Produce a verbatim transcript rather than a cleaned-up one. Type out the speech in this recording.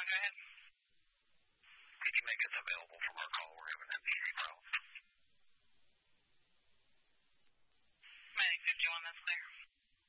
one, go ahead. Could you make us available from our call? We're having an easy problem. Medic fifty-one, that's clear.